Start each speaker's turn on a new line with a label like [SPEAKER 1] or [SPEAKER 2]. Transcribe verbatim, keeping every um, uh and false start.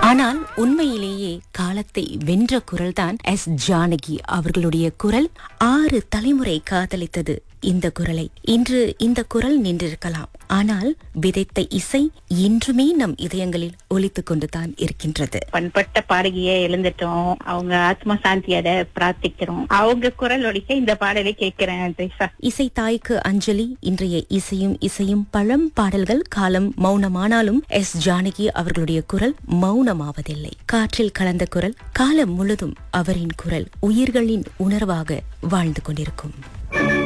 [SPEAKER 1] ஆனால் உண்மையிலேயே காலத்தை வென்ற குரல்தான் எஸ் ஜானகி அவர்களுடைய குரல். ஆறு தலைமுறை காதலித்தது இந்த குரலை. இன்று இந்த குரல் நின்றிருக்கலாம், ஆனால் விதைத்த இசை இன்றுமே நம் இதயங்களில் ஒலித்துக் கொண்டுதான் இருக்கின்றது.
[SPEAKER 2] பண்பட்ட பாடகியே எழுந்துட்டோம், அவங்க ஆத்மா சாந்தியட பிரார்த்திக்கிறோம். அவங்க குரல் ஒலிக்க இந்த பாடலை கேட்கிறேன்.
[SPEAKER 1] இசை தாய்க்கு அஞ்சலி. இன்றைய இசையும் இசையும் பழம் பாடல்கள் காலம் மௌனமானாலும் எஸ் ஜானகி அவர்களுடைய குரல் மௌனமாவதில்லை. காற்றில் கலந்த குரல், காலம் முழுதும் அவரின் குரல் உயிர்களின் உணர்வாக வாழ்ந்து கொண்டிருக்கும்.